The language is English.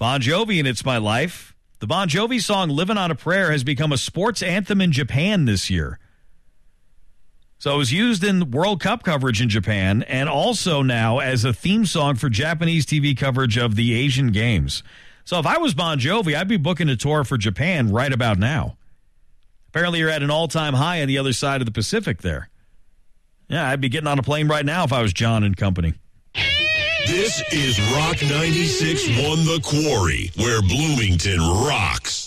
Bon Jovi and It's My Life. The Bon Jovi song Living on a Prayer has become a sports anthem in Japan this year. So it was used in World Cup coverage in Japan and also now as a theme song for Japanese TV coverage of the Asian Games. So if I was Bon Jovi, I'd be booking a tour for Japan right about now. Apparently you're at an all-time high on the other side of the Pacific there. Yeah, I'd be getting on a plane right now if I was John and company. This is Rock 96.1 The Quarry, where Bloomington rocks.